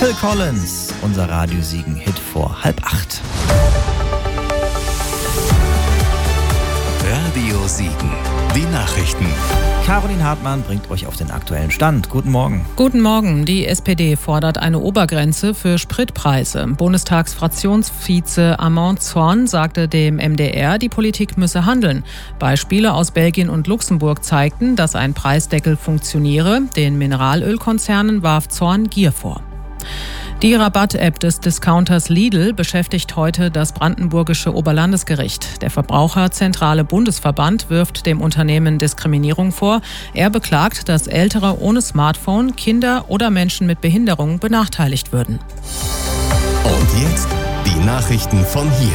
Phil Collins, unser Radiosiegen-Hit vor 7:30. Radio Siegen, die Nachrichten. Caroline Hartmann bringt euch auf den aktuellen Stand. Guten Morgen. Guten Morgen. Die SPD fordert eine Obergrenze für Spritpreise. Bundestagsfraktionsvize Armand Zorn sagte dem MDR, die Politik müsse handeln. Beispiele aus Belgien und Luxemburg zeigten, dass ein Preisdeckel funktioniere. Den Mineralölkonzernen warf Zorn Gier vor. Die Rabatt-App des Discounters Lidl beschäftigt heute das brandenburgische Oberlandesgericht. Der Verbraucherzentrale Bundesverband wirft dem Unternehmen Diskriminierung vor. Er beklagt, dass Ältere ohne Smartphone, Kinder oder Menschen mit Behinderung benachteiligt würden. Und jetzt die Nachrichten von hier.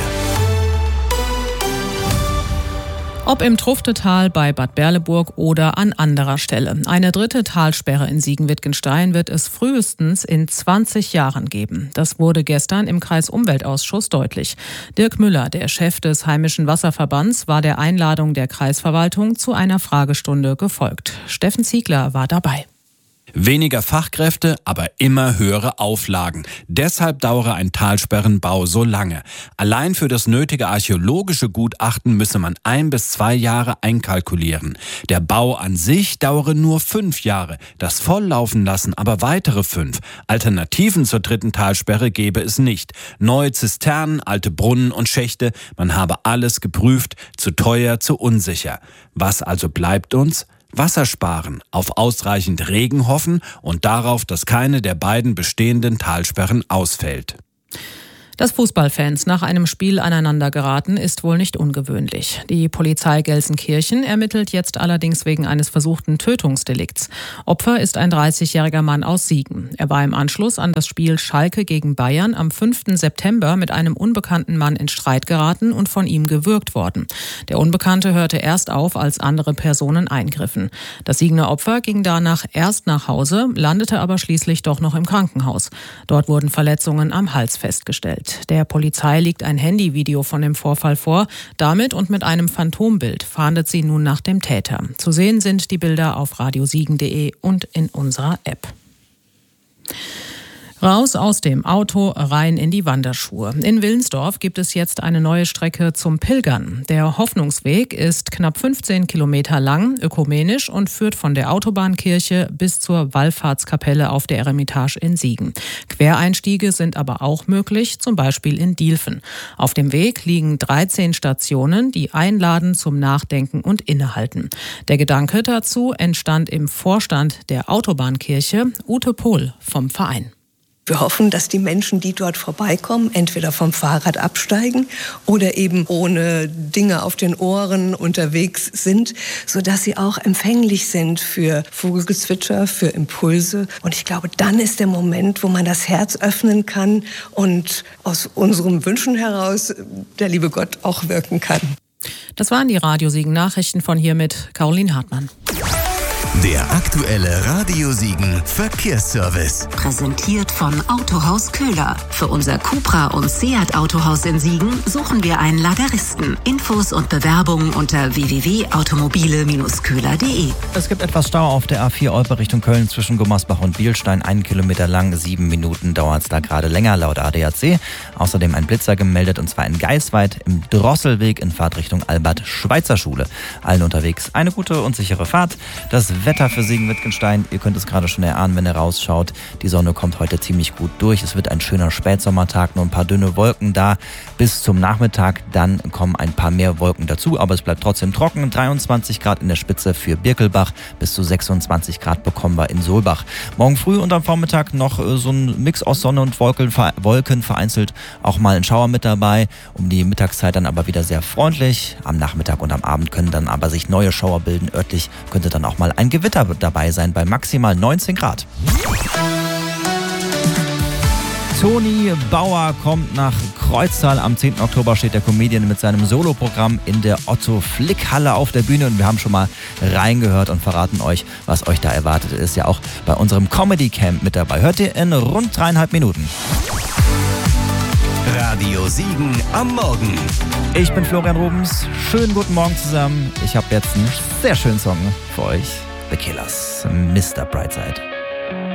Ob im Truftetal bei Bad Berleburg oder an anderer Stelle. Eine dritte Talsperre in Siegen-Wittgenstein wird es frühestens in 20 Jahren geben. Das wurde gestern im Kreisumweltausschuss deutlich. Dirk Müller, der Chef des Heimischen Wasserverbands, war der Einladung der Kreisverwaltung zu einer Fragestunde gefolgt. Steffen Ziegler war dabei. Weniger Fachkräfte, aber immer höhere Auflagen. Deshalb dauere ein Talsperrenbau so lange. Allein für das nötige archäologische Gutachten müsse man 1 bis 2 Jahre einkalkulieren. Der Bau an sich dauere nur 5 Jahre. Das Volllaufen lassen aber weitere 5. Alternativen zur dritten Talsperre gäbe es nicht. Neue Zisternen, alte Brunnen und Schächte. Man habe alles geprüft. Zu teuer, zu unsicher. Was also bleibt uns? Wasser sparen, auf ausreichend Regen hoffen und darauf, dass keine der beiden bestehenden Talsperren ausfällt. Dass Fußballfans nach einem Spiel aneinander geraten, ist wohl nicht ungewöhnlich. Die Polizei Gelsenkirchen ermittelt jetzt allerdings wegen eines versuchten Tötungsdelikts. Opfer ist ein 30-jähriger Mann aus Siegen. Er war im Anschluss an das Spiel Schalke gegen Bayern am 5. September mit einem unbekannten Mann in Streit geraten und von ihm gewürgt worden. Der Unbekannte hörte erst auf, als andere Personen eingriffen. Das Siegener Opfer ging danach erst nach Hause, landete aber schließlich doch noch im Krankenhaus. Dort wurden Verletzungen am Hals festgestellt. Der Polizei liegt ein Handyvideo von dem Vorfall vor. Damit und mit einem Phantombild fahndet sie nun nach dem Täter. Zu sehen sind die Bilder auf radiosiegen.de und in unserer App. Raus aus dem Auto, rein in die Wanderschuhe. In Willensdorf gibt es jetzt eine neue Strecke zum Pilgern. Der Hoffnungsweg ist knapp 15 Kilometer lang, ökumenisch und führt von der Autobahnkirche bis zur Wallfahrtskapelle auf der Eremitage in Siegen. Quereinstiege sind aber auch möglich, zum Beispiel in Dielfen. Auf dem Weg liegen 13 Stationen, die einladen zum Nachdenken und Innehalten. Der Gedanke dazu entstand im Vorstand der Autobahnkirche, Ute Pohl vom Verein. Wir hoffen, dass die Menschen, die dort vorbeikommen, entweder vom Fahrrad absteigen oder eben ohne Dinge auf den Ohren unterwegs sind, sodass sie auch empfänglich sind für Vogelgezwitscher, für Impulse. Und ich glaube, dann ist der Moment, wo man das Herz öffnen kann und aus unseren Wünschen heraus der liebe Gott auch wirken kann. Das waren die Radio-Siegen-Nachrichten von hier mit Caroline Hartmann. Der aktuelle Radio Siegen Verkehrsservice. Präsentiert von Autohaus Köhler. Für unser Cupra und Seat Autohaus in Siegen suchen wir einen Lageristen. Infos und Bewerbungen unter www.automobile-köhler.de. Es gibt etwas Stau auf der A4 Olpe Richtung Köln zwischen Gummersbach und Bielstein. 1 Kilometer lang, 7 Minuten dauert es da gerade länger laut ADAC. Außerdem ein Blitzer gemeldet und zwar in Geisweit im Drosselweg in Fahrtrichtung Albert-Schweitzer-Schule. Allen unterwegs eine gute und sichere Fahrt. Das Wetter für Siegen-Wittgenstein, ihr könnt es gerade schon erahnen, wenn ihr rausschaut. Die Sonne kommt heute ziemlich gut durch. Es wird ein schöner Spätsommertag, nur ein paar dünne Wolken da bis zum Nachmittag. Dann kommen ein paar mehr Wolken dazu, aber es bleibt trotzdem trocken. 23 Grad in der Spitze für Birkelbach, bis zu 26 Grad bekommen wir in Solbach. Morgen früh und am Vormittag noch so ein Mix aus Sonne und Wolken, vereinzelt auch mal ein Schauer mit dabei. Um die Mittagszeit dann aber wieder sehr freundlich. Am Nachmittag und am Abend können dann aber sich neue Schauer bilden. Örtlich könnte dann auch mal ein Gewitter dabei sein bei maximal 19 Grad. Toni Bauer kommt nach Kreuztal. Am 10. Oktober steht der Comedian mit seinem Soloprogramm in der Otto-Flick-Halle auf der Bühne. Und wir haben schon mal reingehört und verraten euch, was euch da erwartet. Ist ja auch bei unserem Comedy-Camp mit dabei. Hört ihr in rund 3,5 Minuten. Radio Siegen am Morgen. Ich bin Florian Rubens. Schönen guten Morgen zusammen. Ich habe jetzt einen sehr schönen Song für euch. The Killers, Mr. Brightside.